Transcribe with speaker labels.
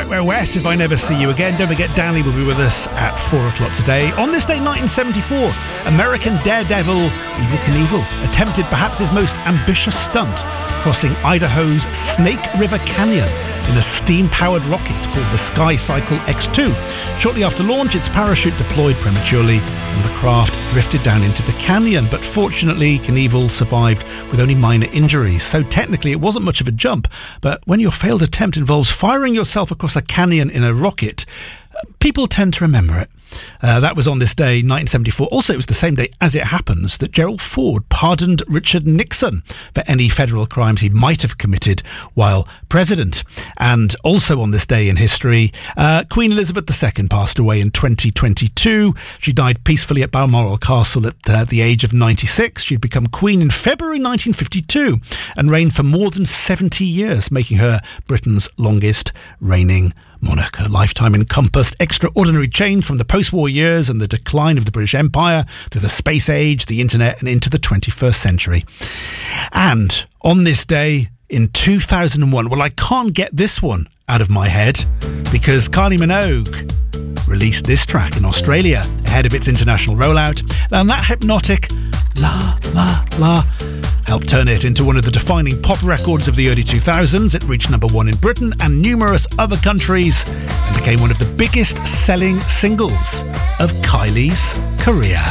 Speaker 1: Wet, Wet, Wet, If I Never See You Again. Don't forget, Danny will be with us at 4 o'clock today. On this day, 1974, American daredevil Evel Knievel attempted perhaps his most ambitious stunt, crossing Idaho's Snake River Canyon in a steam-powered rocket called the Sky Cycle X2. Shortly after launch, its parachute deployed prematurely and the craft drifted down into the canyon. But fortunately, Knievel survived with only minor injuries. So technically, it wasn't much of a jump. But when your failed attempt involves firing yourself across a canyon in a rocket, people tend to remember it. That was on this day, 1974. Also, it was the same day, as it happens, that Gerald Ford pardoned Richard Nixon for any federal crimes he might have committed while president. And also on this day in history, Queen Elizabeth II passed away in 2022. She died peacefully at Balmoral Castle at the age of 96. She'd become queen in February 1952 and reigned for more than 70 years, making her Britain's longest reigning monarch. Her lifetime encompassed extraordinary change from the post-war years and the decline of the British Empire to the space age, the internet, and into the 21st century. And on this day in 2001, well, I can't get this one out of my head because Kylie Minogue released this track in Australia ahead of its international rollout, and that hypnotic La La La helped turn it into one of the defining pop records of the early 2000s. It reached number 1 in Britain and numerous other countries and became one of the biggest selling singles of Kylie's career.